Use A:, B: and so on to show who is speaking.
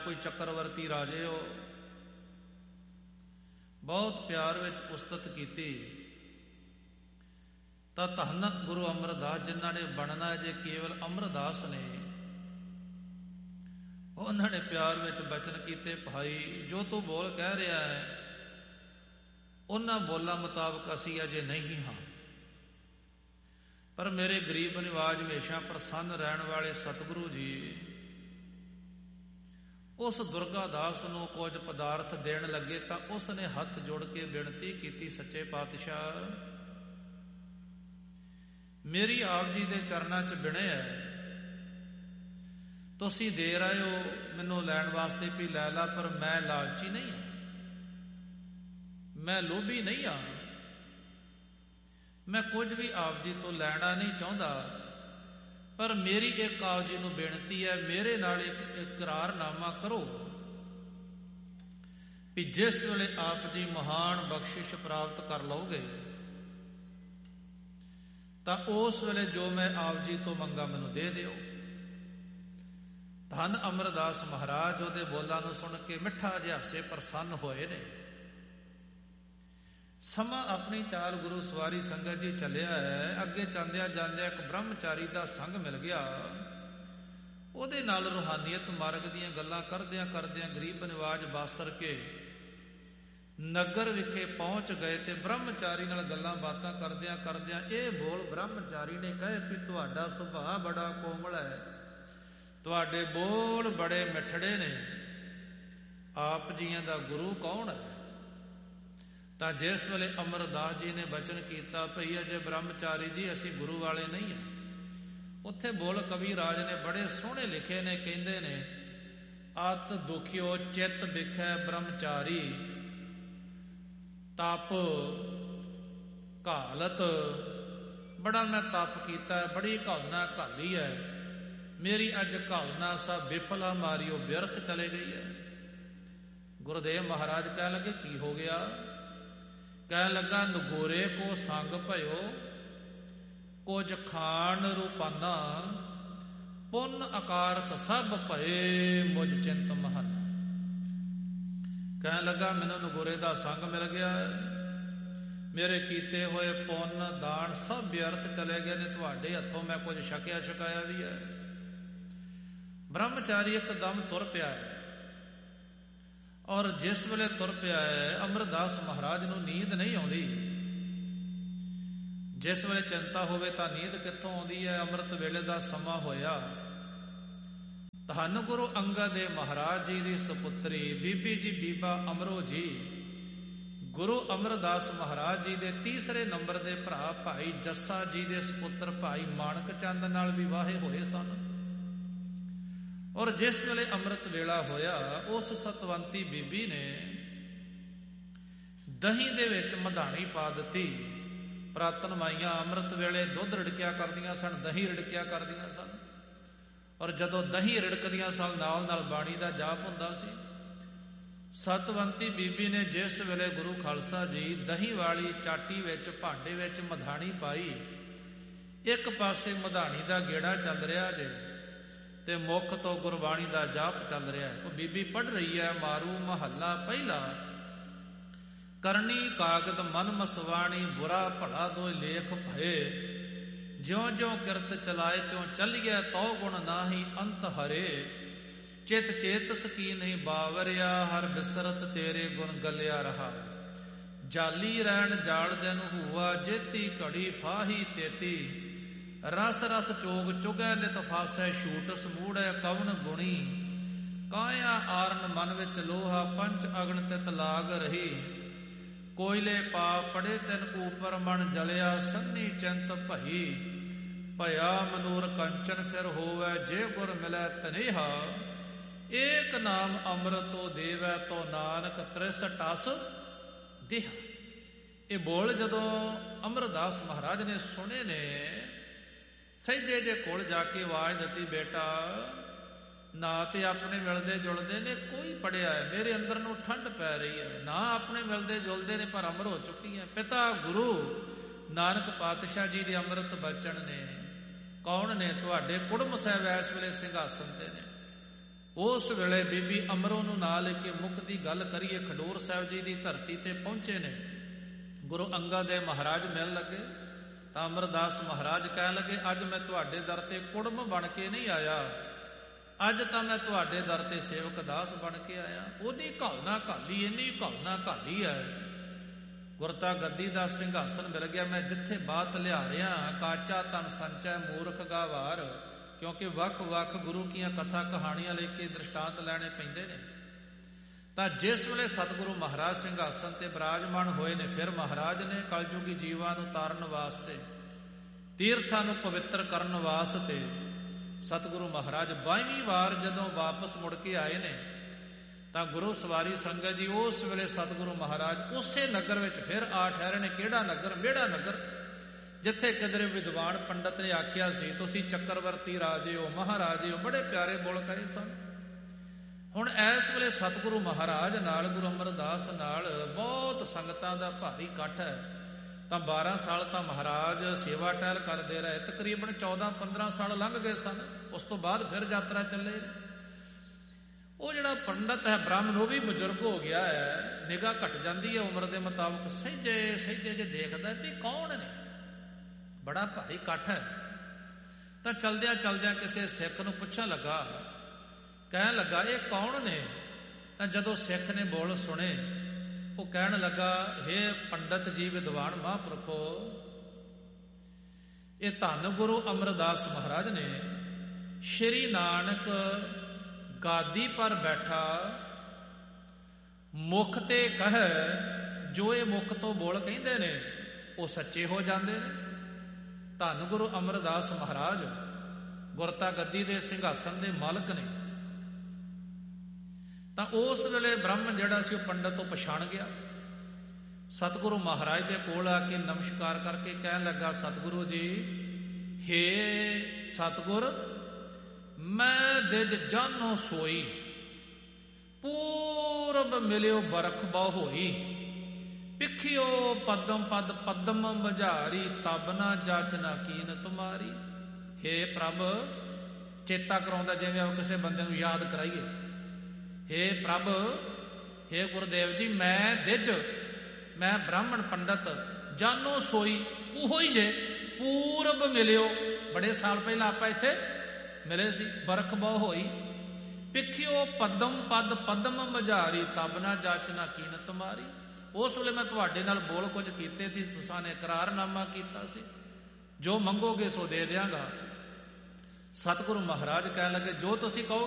A: ਕੋਈ ਚੱਕਰਵਰਤੀ ਰਾਜੇ ਹੋ, ਬਹੁਤ ਪਿਆਰ ਵਿੱਚ ਉਸਤਤ ਕੀਤੀ। ਤਾਂ ਧੰਨ ਗੁਰੂ ਅਮਰਦਾਸ ਜਿਨ੍ਹਾਂ ਨੇ ਬਣਨਾ ਜੇ ਕੇਵਲ ਅਮਰਦਾਸ ਨੇ, ਉਹਨਾਂ ਨੇ ਪਿਆਰ ਵਿੱਚ ਬਚਨ ਕੀਤੇ, ਭਾਈ ਜੋ ਤੂੰ ਬੋਲ ਕਹਿ ਰਿਹਾ ਹੈ ਉਹਨਾਂ ਬੋਲਾਂ ਮੁਤਾਬਕ ਅਸੀਂ ਅਜੇ ਨਹੀਂ ਹਾਂ, ਪਰ ਮੇਰੇ ਗਰੀਬ ਨਿਵਾਜ ਹਮੇਸ਼ਾ ਪ੍ਰਸੰਨ ਰਹਿਣ ਵਾਲੇ ਸਤਿਗੁਰੂ ਜੀ ਉਸ ਦੁਰਗਾ ਦਾਸ ਨੂੰ ਕੁਝ ਪਦਾਰਥ ਦੇਣ ਲੱਗੇ। ਤਾਂ ਉਸ ਨੇ ਹੱਥ ਜੋੜ ਕੇ ਬੇਨਤੀ ਕੀਤੀ, ਸੱਚੇ ਪਾਤਸ਼ਾਹ ਮੇਰੀ ਆਪ ਜੀ ਦੇ ਚਰਨਾਂ 'ਚ ਬਿਣੇ ਹੈ, ਤੁਸੀਂ ਦੇ ਰਹੇ ਹੋ ਮੈਨੂੰ ਲੈਣ ਵਾਸਤੇ ਵੀ ਲੈ ਲਾ, ਪਰ ਮੈਂ ਲਾਲਚੀ ਨਹੀਂ ਹਾਂ, ਮੈਂ ਲੋਭੀ ਨਹੀਂ ਹਾਂ, ਮੈਂ ਕੁਝ ਵੀ ਆਪ ਜੀ ਤੋਂ ਲੈਣਾ ਨਹੀਂ ਚਾਹੁੰਦਾ, ਪਰ ਮੇਰੀ ਇੱਕ ਆਪ ਜੀ ਨੂੰ ਬੇਨਤੀ ਹੈ, ਮੇਰੇ ਨਾਲ ਇੱਕ ਇਕਰਾਰਨਾਮਾ ਕਰੋ ਵੀ ਜਿਸ ਵੇਲੇ ਆਪ ਜੀ ਮਹਾਨ ਬਖਸ਼ਿਸ਼ ਪ੍ਰਾਪਤ ਕਰ ਲਓਗੇ ਤਾਂ ਉਸ ਵੇਲੇ ਜੋ ਮੈਂ ਆਪ ਜੀ ਤੋਂ ਮੰਗਾ ਮੈਨੂੰ ਦੇ ਦਿਓ। ਧੰਨ ਅਮਰਦਾਸ ਮਹਾਰਾਜ ਉਹਦੇ ਬੋਲਾਂ ਨੂੰ ਸੁਣ ਕੇ ਮਿੱਠਾ ਜਿਹਾ ਹਾਸੇ ਪ੍ਰਸੰਨ ਹੋਏ ਨੇ। ਸਮਾਂ ਆਪਣੀ ਚਾਲ ਗੁਰੂ ਸਵਾਰੀ ਸੰਗਤ ਜੀ ਚੱਲਿਆ ਹੈ। ਅੱਗੇ ਜਾਂਦਿਆਂ ਜਾਂਦਿਆਂ ਇੱਕ ਬ੍ਰਹਮਚਾਰੀ ਦਾ ਸੰਗ ਮਿਲ ਗਿਆ। ਉਹਦੇ ਨਾਲ ਰੂਹਾਨੀਅਤ ਮਾਰਗ ਦੀਆਂ ਗੱਲਾਂ ਕਰਦਿਆਂ ਕਰਦਿਆਂ ਗਰੀਬ ਨਿਵਾਜ ਬਾਸਰ ਕੇ ਨਗਰ ਵਿਖੇ ਪਹੁੰਚ ਗਏ ਤੇ ਬ੍ਰਹਮਚਾਰੀ ਨਾਲ ਗੱਲਾਂ ਬਾਤਾਂ ਕਰਦਿਆਂ ਕਰਦਿਆਂ ਇਹ ਬੋਲ ਬ੍ਰਹਮਚਾਰੀ ਨੇ ਕਹੇ ਵੀ ਤੁਹਾਡਾ ਸੁਭਾਅ ਬੜਾ ਕੋਮਲ ਹੈ, ਤੁਹਾਡੇ ਬੋਲ ਬੜੇ ਮਿੱਠੜੇ ਨੇ, ਆਪ ਜੀਆਂ ਦਾ ਗੁਰੂ ਕੌਣ ਹੈ? ਤਾਂ ਜਿਸ ਵੇਲੇ ਅਮਰਦਾਸ ਜੀ ਨੇ ਬਚਨ ਕੀਤਾ ਭਈ ਅਜੇ ਬ੍ਰਹਮਚਾਰੀ ਜੀ ਅਸੀਂ ਗੁਰੂ ਵਾਲੇ ਨਹੀਂ ਹਾਂ, ਉੱਥੇ ਬੋਲ ਕਵੀ ਰਾਜ ਨੇ ਬੜੇ ਸੋਹਣੇ ਲਿਖੇ ਨੇ, ਕਹਿੰਦੇ ਨੇ ਅਤ ਦੁਖਿਓ ਚਿੱਤ ਵਿਖੈ ਬ੍ਰਹਮਚਾਰੀ ਤਪ ਘਾਲਤ, ਬੜਾ ਮੈਂ ਤਪ ਕੀਤਾ, ਬੜੀ ਘਾਲਨਾ ਘਾਲੀ ਹੈ, ਮੇਰੀ ਅੱਜ ਘਾਲਨਾ ਸਭ ਵਿਫਲਾ ਮਾਰੀਓ ਵਿਅਰਥ ਚਲੇ ਗਈ ਹੈ। ਗੁਰਦੇਵ ਮਹਾਰਾਜ ਕਹਿਣ ਲੱਗੇ ਕੀ ਹੋ ਗਿਆ? ਕਹਿਣ ਲੱਗਾ ਨਗੋਰੇ ਕੋ ਸੰਗ ਭਇਓ ਕੁਝ ਖਾਣ ਰੂਪਾਨਾ, ਪੁੰਨ ਅਕਾਰਤ ਸਭ ਭਏ ਮੁਝ ਚਿੰਤ ਮਹਨ। ਕਹਿਣ ਲੱਗਾ ਮੈਨੂੰ ਨਗੋਰੇ ਦਾ ਸੰਗ ਮਿਲ ਗਿਆ, ਮੇਰੇ ਕੀਤੇ ਹੋਏ ਪੁੰਨ ਦਾਨ ਸਭ ਵਿਅਰਥ ਚਲੇ ਗਏ ਨੇ, ਤੁਹਾਡੇ ਹੱਥੋਂ ਮੈਂ ਕੁਝ ਛਕਿਆ ਛਕਾਇਆ ਵੀ ਹੈ। ਬ੍ਰਹਮਚਾਰੀ ਇੱਕਦਮ ਤੁਰ ਪਿਆ ਹੈ, ਔਰ ਜਿਸ ਵੇਲੇ ਤੁਰ ਪਿਆ ਹੈ ਅਮਰਦਾਸ ਮਹਾਰਾਜ ਨੂੰ ਨੀਂਦ ਨਹੀਂ ਆਉਂਦੀ। ਜਿਸ ਵੇਲੇ ਚਿੰਤਾ ਹੋਵੇ ਤਾਂ ਨੀਂਦ ਕਿੱਥੋਂ ਆਉਂਦੀ ਹੈ? ਅੰਮ੍ਰਿਤ ਵੇਲੇ ਦਾ ਸਮਾਂ ਹੋਇਆ। ਧੰਨ ਗੁਰੂ ਅੰਗਦ ਦੇਵ ਮਹਾਰਾਜ ਜੀ ਦੀ ਸੁਪੁੱਤਰੀ ਬੀਬੀ ਜੀ ਬੀਬਾ ਅਮਰੋ ਜੀ ਗੁਰੂ ਅਮਰਦਾਸ ਮਹਾਰਾਜ ਜੀ ਦੇ ਤੀਸਰੇ ਨੰਬਰ ਦੇ ਭਰਾ ਭਾਈ ਜੱਸਾ ਜੀ ਦੇ ਸੁਪੁੱਤਰ ਭਾਈ ਮਾਣਕ ਚੰਦ ਨਾਲ ਵਿਵਾਹੇ ਹੋਏ ਸਨ। ਔਰ ਜਿਸ ਵੇਲੇ ਅੰਮ੍ਰਿਤ ਵੇਲਾ ਹੋਇਆ ਉਸ ਸਤਵੰਤੀ ਬੀਬੀ ਨੇ ਦਹੀਂ ਦੇ ਵਿੱਚ ਮਧਾਣੀ ਪਾ ਦਿੱਤੀ। ਪ੍ਰਾਤਨ ਮਾਈਆਂ ਅੰਮ੍ਰਿਤ ਵੇਲੇ ਦੁੱਧ ਰਿੜਕਿਆ ਕਰਦੀਆਂ ਸਨ, ਦਹੀਂ ਰਿੜਕਿਆ ਕਰਦੀਆਂ ਸਨ, ਔਰ ਜਦੋਂ ਦਹੀਂ ਰਿੜਕਦੀਆਂ ਸਨ ਨਾਲ ਨਾਲ ਬਾਣੀ ਦਾ ਜਾਪ ਹੁੰਦਾ ਸੀ। ਸਤਵੰਤੀ ਬੀਬੀ ਨੇ ਜਿਸ ਵੇਲੇ ਗੁਰੂ ਖਾਲਸਾ ਜੀ ਦਹੀਂ ਵਾਲੀ ਚਾਟੀ ਵਿੱਚ ਭਾਂਡੇ ਵਿੱਚ ਮਧਾਣੀ ਪਾਈ, ਇੱਕ ਪਾਸੇ ਮਧਾਣੀ ਦਾ ਗੇੜਾ ਚੱਲ ਰਿਹਾ ਜੇ ਤੇ ਮੁੱਖ ਤੋਂ ਗੁਰਬਾਣੀ ਦਾ ਜਾਪ ਚੱਲ ਰਿਹਾ ਹੈ। ਉਹ ਬੀਬੀ ਪੜ੍ਹ ਰਹੀ ਹੈ ਮਾਰੂ ਮਹੱਲਾ ਪਹਿਲਾ, ਕਰਨੀ ਕਾਗਦ ਮਨ ਮਸਵਾਣੀ ਬੁਰਾ ਭਲਾ ਦੋਇ ਲੇਖ ਭਏ, ਜਿਉਂ ਜਿਉਂ ਕਿਰਤ ਚਲਾਏ ਤਿਉਂ ਚੱਲੀਐ ਤਉ ਗੁਣ ਨਾਹੀ ਅੰਤ ਹਰੇ, ਚਿਤ ਚੇਤਸ ਕੀ ਨਹੀਂ ਬਾਵਰਿਆ ਹਰ ਬਿਸਰਤ ਤੇਰੇ ਗੁਣ ਗਲਿਆ ਰਹਾ, ਜਾਲੀ ਰਹਿਣ ਜਾਲ ਦਿਨ ਹੂਆ ਜੇਤੀ ਘੜੀ ਫਾਹੀ ਤੇਤੀ, ਰਸ ਰਸ ਚੋਗ ਚੁਗੈ ਨਿਤ ਫਾਸੈ ਛੂਟ ਸਮੂੜੈ ਕਵਣ ਗੁਣੀ, ਕਾਇਆ ਆਰਨ ਮਨ ਵਿੱਚ ਲੋਹਾ ਪੰਚ ਅਗਨ ਤਿਤ ਲਾਗ ਰਹੀ, ਕੋਇਲੇ ਪਾ ਪੜੇ ਤਿਨ ਊਪਰ ਮਨ ਜਲਿਆ ਸੰਨੀ ਚਿੰਤ ਭਈ, ਭਇਆ ਮਨੂਰ ਕੰਚਨ ਫਿਰ ਹੋਵੈ ਜੇ ਗੁਰ ਮਿਲੈ ਤਨੇਹਾ, ਏਕ ਨਾਮ ਅੰਮ੍ਰਿਤੋ ਦੇਵੈ ਤੋ ਨਾਨਕ ਤ੍ਰਿਸ ਟਸ ਦੇਹ। ਇਹ ਬੋਲ ਜਦੋਂ ਅਮਰਦਾਸ ਮਹਾਰਾਜ ਨੇ ਸੁਣੇ ਨੇ, ਸਹਿਜੇ ਜੇ ਕੋਲ ਜਾ ਕੇ ਆਵਾਜ਼ ਦਿੱਤੀ, ਬੇਟਾ ਨਾ ਤੇ ਆਪਣੇ ਮਿਲਦੇ ਜੁਲਦੇ ਨੇ ਕੋਈ ਪੜਿਆ ਹੈ, ਮੇਰੇ ਅੰਦਰ ਨੂੰ ਠੰਡ ਪੈ ਰਹੀ ਹੈ, ਨਾ ਆਪਣੇ ਮਿਲਦੇ ਜੁਲਦੇ ਨੇ ਪਰ ਅਮਰ ਹੋ ਚੁੱਕੀ ਹੈ। ਪਿਤਾ ਗੁਰੂ ਨਾਨਕ ਪਾਤਸ਼ਾਹ ਜੀ ਦੇ ਅੰਮ੍ਰਿਤ ਬਚਨ ਨੇ, ਕੌਣ ਨੇ? ਤੁਹਾਡੇ ਕੁੜਮ ਸਾਹਿਬ ਇਸ ਵੇਲੇ ਸਿੰਘਾਸਨ ਤੇ ਨੇ। ਉਸ ਵੇਲੇ ਬੀਬੀ ਅਮਰੋ ਨੂੰ ਨਾਲ ਲੈ ਕੇ ਮੁੱਖ ਦੀ ਗੱਲ ਕਰੀਏ, ਖਡੂਰ ਸਾਹਿਬ ਜੀ ਦੀ ਧਰਤੀ ਤੇ ਪਹੁੰਚੇ ਨੇ। ਗੁਰੂ ਅੰਗਦ ਦੇਵ ਮਹਾਰਾਜ ਮਿਲਣ ਲੱਗੇ ਤਾਂ ਅਮਰਦਾਸ ਮਹਾਰਾਜ ਕਹਿਣ ਲੱਗੇ, ਅੱਜ ਮੈਂ ਤੁਹਾਡੇ ਦਰ ਤੇ ਕੁੜਮ ਬਣ ਕੇ ਨਹੀਂ ਆਇਆ, ਅੱਜ ਤਾਂ ਮੈਂ ਤੁਹਾਡੇ ਦਰ ਤੇ ਸੇਵਕ ਦਾਸ ਬਣ ਕੇ ਆਇਆ। ਉਹਦੀ ਘਾਲਣਾ ਘਾਲੀ, ਇੰਨੀ ਘਾਲਣਾ ਘਾਲੀ ਹੈ। ਗੁਰਤਾ ਗੱਦੀ ਦਾ ਸਿੰਘਾਸਨ ਮਿਲ ਗਿਆ, ਮੈਂ ਜਿੱਥੇ ਬਾਤ ਲਿਆ ਰਿਹਾ, ਕਾਚਾ ਤਨ ਸੰਚੈ ਮੂਰਖ ਗਾਵਾਰ। ਕਿਉਂਕਿ ਵੱਖ ਵੱਖ ਗੁਰੂ ਕੀਆਂ ਕਥਾ ਕਹਾਣੀਆਂ ਲੈ ਕੇ ਦ੍ਰਿਸ਼ਟਾਂਤ ਲੈਣੇ ਪੈਂਦੇ ਨੇ। ਤਾਂ ਜਿਸ ਵੇਲੇ ਸਤਿਗੁਰੂ ਮਹਾਰਾਜ ਸਿੰਘਾਸਨ ਤੇ ਬਿਰਾਜਮਾਨ ਹੋਏ ਨੇ, ਫਿਰ ਮਹਾਰਾਜ ਨੇ ਕਲਯੁਗੀ ਜੀਵਾਂ ਨੂੰ ਤਾਰਨ ਵਾਸਤੇ, ਤੀਰਥਾਂ ਨੂੰ ਪਵਿੱਤਰ ਕਰਨ ਵਾਸਤੇ, ਸਤਿਗੁਰੂ ਮਹਾਰਾਜ 22ਵੀਂ ਵਾਰ ਜਦੋਂ ਵਾਪਸ ਮੁੜ ਕੇ ਆਏ ਨੇ, ਤਾਂ ਗੁਰੂ ਸਵਾਰੀ ਸੰਗਤ ਜੀ ਉਸ ਵੇਲੇ ਸਤਿਗੁਰੂ ਮਹਾਰਾਜ ਉਸੇ ਨਗਰ ਵਿੱਚ ਫਿਰ ਆ ਠਹਿਰੇ ਨੇ। ਕਿਹੜਾ ਨਗਰ? ਮੇੜਾ ਨਗਰ, ਜਿੱਥੇ ਕਿਧਰੇ ਵਿਦਵਾਨ ਪੰਡਤ ਨੇ ਆਖਿਆ ਸੀ ਤੁਸੀਂ ਚੱਕਰਵਰਤੀ ਰਾਜੇ ਹੋ, ਮਹਾਰਾਜੇ ਹੋ, ਬੜੇ ਪਿਆਰੇ ਬੋਲ ਕਹੇ ਸਨ। ਹੁਣ ਇਸ ਵੇਲੇ ਸਤਿਗੁਰੂ ਮਹਾਰਾਜ ਨਾਲ, ਗੁਰੂ ਅਮਰਦਾਸ ਨਾਲ ਬਹੁਤ ਸੰਗਤਾਂ ਦਾ ਭਾਰੀ ਇਕੱਠ ਹੈ। ਤਾਂ 12 ਸਾਲ ਤਾਂ ਮਹਾਰਾਜ ਸੇਵਾ ਟਹਿਲ ਕਰਦੇ ਰਹੇ, ਤਕਰੀਬਨ 14-15 ਸਾਲ ਲੰਘ ਗਏ ਸਨ। ਉਸ ਤੋਂ ਬਾਅਦ ਫਿਰ ਯਾਤਰਾ ਚੱਲੇ। ਉਹ ਜਿਹੜਾ ਪੰਡਤ ਹੈ ਬ੍ਰਾਹਮਣ, ਉਹ ਵੀ ਬਜ਼ੁਰਗ ਹੋ ਗਿਆ ਹੈ, ਨਿਗਾਹ ਘਟ ਜਾਂਦੀ ਹੈ ਉਮਰ ਦੇ ਮੁਤਾਬਕ। ਸਹਿਜੇ ਸਹਿਜੇ ਜੇ ਦੇਖਦਾ ਵੀ ਕੌਣ ਨੇ, ਬੜਾ ਭਾਰੀ ਇਕੱਠ ਹੈ। ਤਾਂ ਚਲਦਿਆਂ ਚਲਦਿਆਂ ਕਿਸੇ ਸਿੱਖ ਨੂੰ ਪੁੱਛਣ ਲੱਗਾ, ਕਹਿਣ ਲੱਗਾ ਇਹ ਕੌਣ ਨੇ? ਤਾਂ ਜਦੋਂ ਸਿੱਖ ਨੇ ਬੋਲ ਸੁਣੇ, ਉਹ ਕਹਿਣ ਲੱਗਾ, ਹੇ ਪੰਡਤ ਜੀ, ਵਿਦਵਾਨ ਮਹਾਂਪੁਰਖੋ, ਇਹ ਧੰਨ ਗੁਰੂ ਅਮਰਦਾਸ ਮਹਾਰਾਜ ਨੇ ਸ਼੍ਰੀ ਨਾਨਕ ਗਾਦੀ ਪਰ ਬੈਠਾ ਮੁਖ ਤੇ ਕਹਿ, ਜੋ ਇਹ ਮੁਖ ਤੋਂ ਬੋਲ ਕਹਿੰਦੇ ਨੇ ਉਹ ਸੱਚੇ ਹੋ ਜਾਂਦੇ ਨੇ। ਧੰਨ ਗੁਰੂ ਅਮਰਦਾਸ ਮਹਾਰਾਜ ਗੁਰਤਾ ਗੱਦੀ ਦੇ ਸਿੰਘਾਸਨ ਦੇ ਮਾਲਕ ਨੇ। ਤਾਂ ਉਸ ਵੇਲੇ ਬ੍ਰਾਹਮਣ ਜਿਹੜਾ ਸੀ ਉਹ ਪੰਡਤ ਤੋਂ ਪਛਾਣ ਗਿਆ। ਸਤਿਗੁਰੂ ਮਹਾਰਾਜ ਦੇ ਕੋਲ ਆ ਕੇ ਨਮਸਕਾਰ ਕਰਕੇ ਕਹਿਣ ਲੱਗਾ, ਸਤਿਗੁਰੂ ਜੀ, ਹੇ ਸਤਿਗੁਰ, ਮੈਂ ਦਿਜ ਜਾਨੋ ਸੋਈ, ਪੂਰਬ ਮਿਲਿਓ ਬਰਖ ਬਹੁ ਹੋਈ, ਪਿੱਖਿਓ ਪਦਮ ਪਦ ਪਦਮ ਬੁਝਾਰੀ, ਤਬ ਨਾ ਜਾਚਨਾ ਕੀਨ ਤੁਮਾਰੀ। ਹੇ ਪ੍ਰਭ, ਚੇਤਾ ਕਰਾਉਂਦਾ ਜਿਵੇਂ ਉਹ ਕਿਸੇ ਬੰਦੇ ਨੂੰ ਯਾਦ ਕਰਾਈਏ। ਹੇ ਪ੍ਰਭ, ਹੇ ਗੁਰਦੇਵ ਜੀ, ਮੈਂ ਦਿਜ, ਮੈਂ ਬ੍ਰਾਹਮਣ ਪੰਡਤ, ਜਾਨੋ ਸੋਈ, ਉਹੋ ਹੀ ਜੇ, ਪੂਰਬ ਮਿਲਿਓ, ਬੜੇ ਸਾਲ ਪਹਿਲਾਂ ਆਪਾਂ ਇੱਥੇ ਮਿਲੇ ਸੀ, ਬਰਖ ਬਹੁ ਹੋਈ, ਪਿੱਖਿਓ ਪਦਮ ਪਦ ਪਦਮ ਬੁਝਾਰੀ, ਤਬ ਨਾ ਜਾਚਨਾ ਕੀਨ ਤੁਮਾਰੀ। ਉਸ ਵੇਲੇ ਮੈਂ ਤੁਹਾਡੇ ਨਾਲ ਬੋਲ ਕੁਝ ਕੀਤੇ ਸੀ, ਤੁਸਾਂ ਨੇ ਇਕਰਾਰਨਾਮਾ ਕੀਤਾ ਸੀ, ਜੋ ਮੰਗੋਗੇ ਸੋ ਦੇ ਦਿਆਂਗਾ। ਸਤਿਗੁਰੂ ਮਹਾਰਾਜ ਕਹਿਣ ਲੱਗੇ, ਜੋ ਤੁਸੀਂ ਕਹੋ